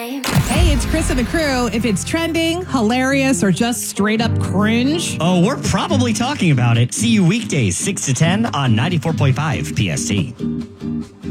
Hey, it's Chris and the crew. If it's trending, hilarious, or just straight up cringe. Oh, we're probably talking about it. See you weekdays 6 to 10 on 94.5 PST.